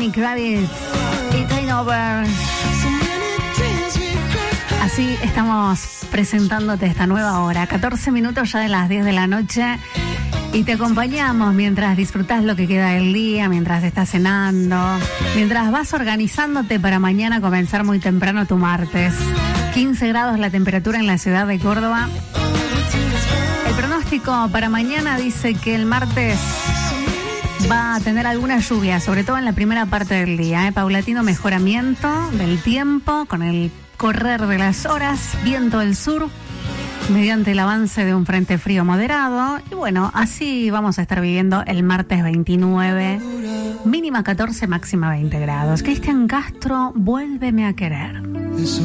Lenny Kravitz y Take Over. Así estamos presentándote esta nueva hora, 14 minutos ya de las 10 de la noche, y te acompañamos mientras disfrutás lo que queda del día, mientras estás cenando, mientras vas organizándote para mañana comenzar muy temprano tu martes. 15 grados la temperatura en la ciudad de Córdoba. El pronóstico para mañana dice que el martes va a tener alguna lluvia, sobre todo en la primera parte del día, paulatino mejoramiento del tiempo con el correr de las horas, viento del sur mediante el avance de un frente frío moderado. Y bueno, así vamos a estar viviendo el martes 29, mínima 14, máxima 20 grados. Cristian Castro, Vuélveme a querer.